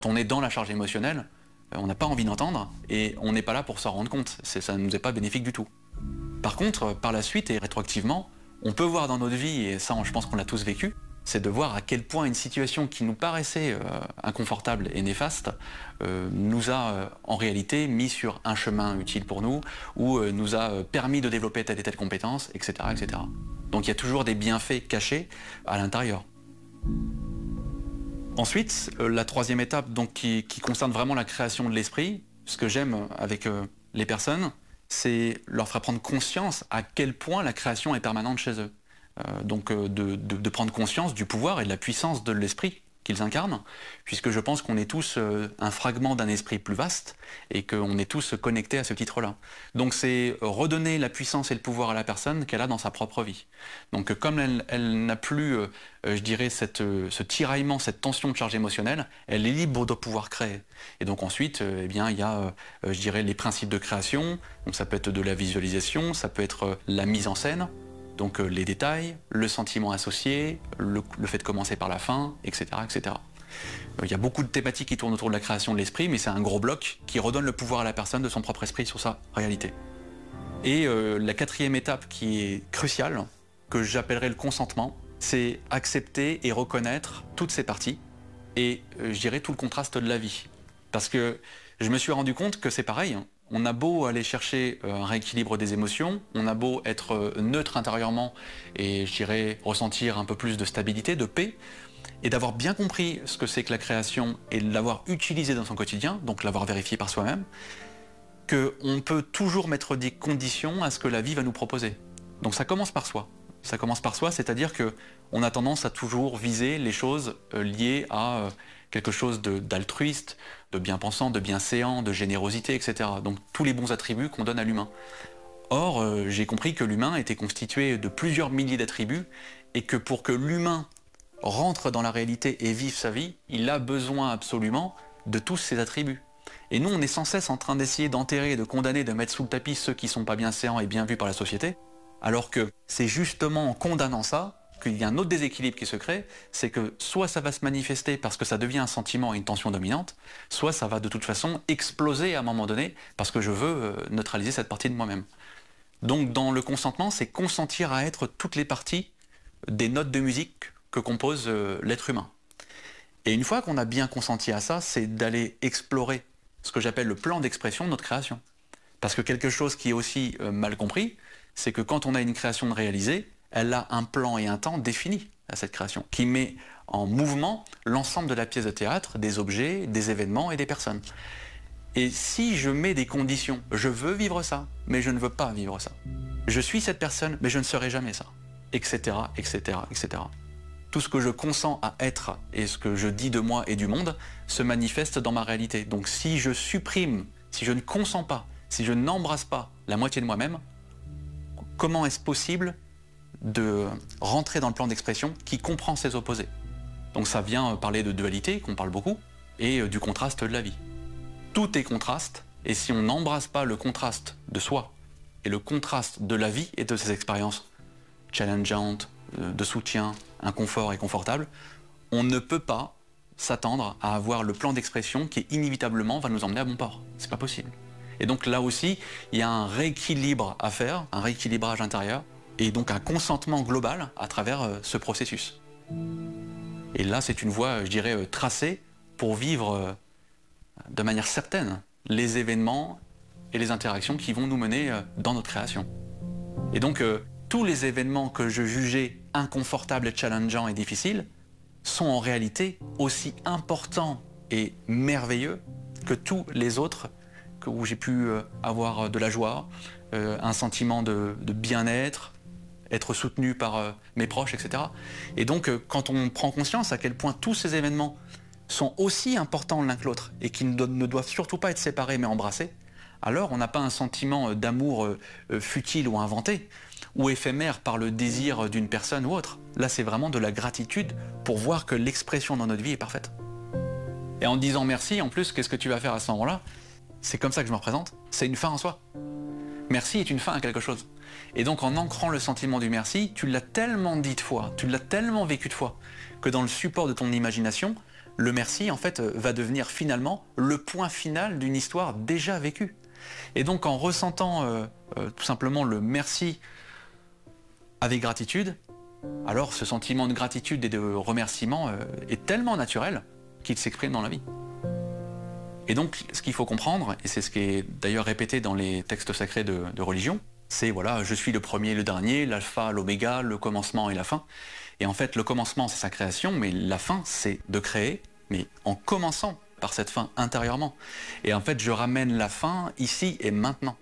On est dans la charge émotionnelle, on n'a pas envie d'entendre, et on n'est pas là pour s'en rendre compte. Ça ne nous est pas bénéfique du tout. Par contre, par la suite et rétroactivement, on peut voir dans notre vie, et ça je pense qu'on l'a tous vécu, c'est de voir à quel point une situation qui nous paraissait inconfortable et néfaste nous a en réalité mis sur un chemin utile pour nous, ou nous a permis de développer telle et telle compétence, etc., etc. Donc il y a toujours des bienfaits cachés à l'intérieur. Ensuite, la troisième étape donc, qui concerne vraiment la création de l'esprit, ce que j'aime avec les personnes, c'est leur faire prendre conscience à quel point la création est permanente chez eux. Donc de prendre conscience du pouvoir et de la puissance de l'esprit qu'ils incarnent, puisque je pense qu'on est tous un fragment d'un esprit plus vaste et qu'on est tous connectés à ce titre-là. Donc c'est redonner la puissance et le pouvoir à la personne qu'elle a dans sa propre vie. Donc comme elle n'a plus, je dirais, ce tiraillement, cette tension de charge émotionnelle, elle est libre de pouvoir créer. Et donc ensuite, eh bien, il y a, je dirais, les principes de création, donc ça peut être de la visualisation, ça peut être la mise en scène, donc les détails, le sentiment associé, le fait de commencer par la fin, etc., etc. Il y a beaucoup de thématiques qui tournent autour de la création de l'esprit, mais c'est un gros bloc qui redonne le pouvoir à la personne de son propre esprit sur sa réalité. Et la quatrième étape qui est cruciale, que j'appellerais le consentement, c'est accepter et reconnaître toutes ces parties et je dirais tout le contraste de la vie. Parce que je me suis rendu compte que c'est pareil, on a beau aller chercher un rééquilibre des émotions, on a beau être neutre intérieurement et je dirais ressentir un peu plus de stabilité, de paix, et d'avoir bien compris ce que c'est que la création et de l'avoir utilisé dans son quotidien, donc l'avoir vérifié par soi-même, qu'on peut toujours mettre des conditions à ce que la vie va nous proposer. Donc ça commence par soi. Ça commence par soi, c'est-à-dire qu'on a tendance à toujours viser les choses liées à quelque chose d'altruiste, de bien-pensant, de bienséant, de générosité, etc. Donc tous les bons attributs qu'on donne à l'humain. Or, j'ai compris que l'humain était constitué de plusieurs milliers d'attributs et que pour que l'humain rentre dans la réalité et vive sa vie, il a besoin absolument de tous ces attributs. Et nous, on est sans cesse en train d'essayer d'enterrer, de condamner, de mettre sous le tapis ceux qui ne sont pas bienséants et bien vus par la société, alors que c'est justement en condamnant ça qu'il y a un autre déséquilibre qui se crée, c'est que soit ça va se manifester parce que ça devient un sentiment et une tension dominante, soit ça va de toute façon exploser à un moment donné parce que je veux neutraliser cette partie de moi-même. Donc dans le consentement, c'est consentir à être toutes les parties des notes de musique que compose l'être humain. Et une fois qu'on a bien consenti à ça, c'est d'aller explorer ce que j'appelle le plan d'expression de notre création. Parce que quelque chose qui est aussi mal compris, c'est que quand on a une création de réaliser, elle a un plan et un temps défini à cette création, qui met en mouvement l'ensemble de la pièce de théâtre, des objets, des événements et des personnes. Et si je mets des conditions, je veux vivre ça, mais je ne veux pas vivre ça. Je suis cette personne, mais je ne serai jamais ça, etc., etc., etc. Tout ce que je consens à être et ce que je dis de moi et du monde se manifeste dans ma réalité. Donc si je supprime, si je ne consens pas, si je n'embrasse pas la moitié de moi-même, comment est-ce possible de rentrer dans le plan d'expression qui comprend ses opposés? Donc ça vient parler de dualité, qu'on parle beaucoup, et du contraste de la vie. Tout est contraste, et si on n'embrasse pas le contraste de soi et le contraste de la vie et de ses expériences challengeantes, de soutien, inconfort et confortable, on ne peut pas s'attendre à avoir le plan d'expression qui inévitablement va nous emmener à bon port. C'est pas possible. Et donc là aussi, il y a un rééquilibre à faire, un rééquilibrage intérieur, et donc un consentement global à travers ce processus. Et là, c'est une voie, je dirais, tracée pour vivre de manière certaine les événements et les interactions qui vont nous mener dans notre création. Et donc, tous les événements que je jugeais inconfortables et challengeants et difficiles sont en réalité aussi importants et merveilleux que tous les autres où j'ai pu avoir de la joie, un sentiment de bien-être, être soutenu par mes proches, etc. Et donc, quand on prend conscience à quel point tous ces événements sont aussi importants l'un que l'autre et qui ne doivent surtout pas être séparés mais embrassés, alors on n'a pas un sentiment d'amour futile ou inventé, ou éphémère par le désir d'une personne ou autre. Là, c'est vraiment de la gratitude pour voir que l'expression dans notre vie est parfaite. Et en disant merci, en plus, qu'est-ce que tu vas faire à ce moment-là? C'est comme ça que je me représente. C'est une fin en soi. Merci est une fin à quelque chose. Et donc, en ancrant le sentiment du merci, tu l'as tellement dit de fois, tu l'as tellement vécu de fois, que dans le support de ton imagination, le merci, en fait, va devenir finalement le point final d'une histoire déjà vécue. Et donc, en ressentant tout simplement le merci avec gratitude, alors ce sentiment de gratitude et de remerciement est tellement naturel qu'il s'exprime dans la vie. Et donc, ce qu'il faut comprendre, et c'est ce qui est d'ailleurs répété dans les textes sacrés de religion, c'est voilà, je suis le premier et le dernier, l'alpha, l'oméga, le commencement et la fin. Et en fait, le commencement, c'est sa création, mais la fin, c'est de créer, mais en commençant par cette fin intérieurement. Et en fait, je ramène la fin ici et maintenant.